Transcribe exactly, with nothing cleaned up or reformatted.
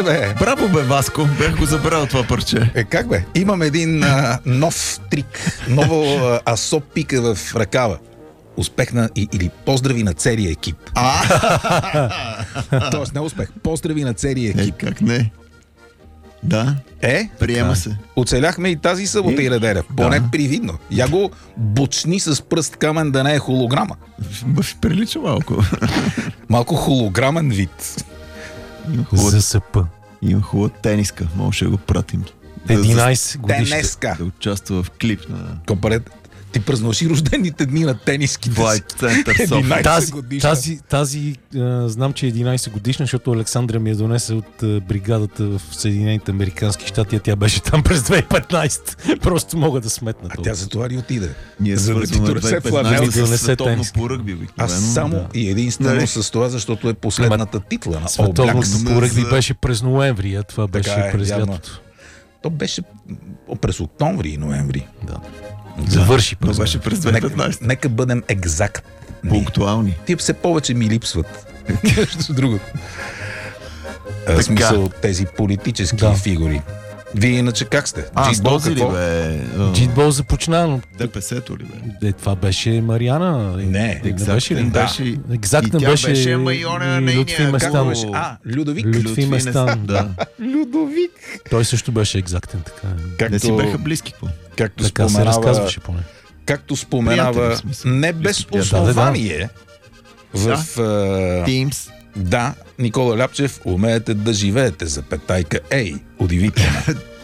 Бе. Браво бе, Васко, бях го забрал това парче. Е, как бе? Имам един а, нов трик, ново а, асо пика в ръкава. Успех на, и, или поздрави на целия екип. А! Тоест не успех, поздрави на целия Е, екип. как не? Да, Е, приема се. оцеляхме и тази събота и неделя. Поне Да. привидно. Я го бучни с пръст камен да не е холограма. Б- Прилича малко. Малко холограмен вид. Има хубава, ЗСП. има хубава тениска, може да го пратим. Да- единайсет годишни. Тенеска. Да участва в клип на Компарет, ти празнуваш и рождените дни на тениските. White Center Software. единайсет Тази, годишна. тази, тази а, знам, че е единайсет годишна, защото Александра ми я донесе от а, бригадата в Съединените американски щати, а тя беше там през две хиляди и петнайсета. Просто мога да сметна А това. тя за това ли отиде? Ние За да ти свързваме донесе две хиляди и фланел. петнайсета Да донесе с световно тениска. по ръгби обикновено. Аз само Да. и единствено Нали? с това, защото е последната титла на All Световното Blacks. по ръгби За- беше през ноември, а това беше Така е, през вярно. лятото. То беше м, през октомври и ноември. Да. Завърши Но през беше през две хиляди и Нека, петнайсета. нека бъдем екзактни. Пунктуални. Тия все повече ми липсват. Нещо друго. В смисъл тези политически Да. фигури. Вие иначе как сте? А, с Джитбол този ли какво? бе? А, Джитбол започна, но ДПС-то ли бе? е, това беше Мариана. Не, не беше ли? да. беше... Екзактен и тя беше, беше, ама и оня и Лютви нейния- Как Местан. беше? А, Людовик. Лютви Лютви Местан. Да. Людовик. Той също беше екзактен, така. Както, Не си беха близки, какво? както Така се споменава, разказваше поне. както споменава, Приятели, в смисъл. не без Близки приятели. основание, в... а, Teams. да, Никола Ляпчев, умеете да живеете за петайка. Ей, удивително.